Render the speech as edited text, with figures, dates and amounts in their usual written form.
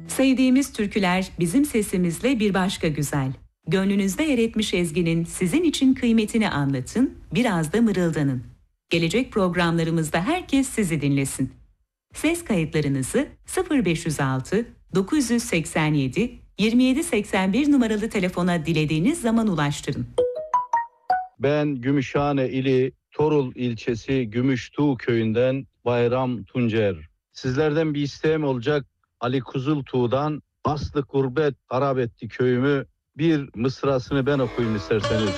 Sevdiğimiz türküler bizim sesimizle bir başka güzel. Gönlünüzde yer etmiş ezginin sizin için kıymetini anlatın, biraz da mırıldanın. Gelecek programlarımızda herkes sizi dinlesin. Ses kayıtlarınızı 0506 987 2781 numaralı telefona dilediğiniz zaman ulaştırın. Ben Gümüşhane ili Torul ilçesi Gümüştuğ köyünden Bayram Tuncer. Sizlerden bir isteğim olacak. Ali Kuzultuğ'dan Aslı Gurbet Harap Etti Köyümü bir mısrasını ben okuyayım isterseniz.